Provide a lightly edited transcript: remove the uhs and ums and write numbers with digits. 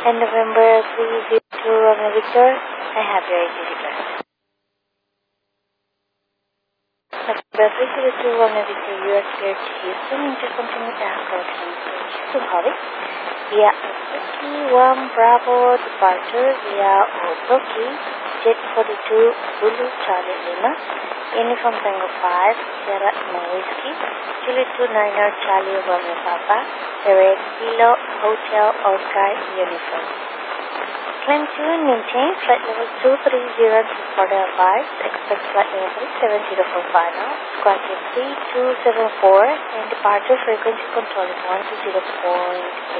And November 302 Romeo Victor, I have your ID declared. November 302 Romeo Victor, you are cleared to Houston Intercontinental Airport to Holly via Otoki 1 Bravo departure via Otoki Jet 42 Zulu Charlie Lima, Uniform Tango 5 Sierra Lima Whiskey, Chile 29er Charlie Romeo Papa, direct Kilo Hotel Oscar Uniform. Claim 2, maintain flight level 230 to further advice, expect flight level 7045 now, squawking 3274, and departure frequency control is 120.8.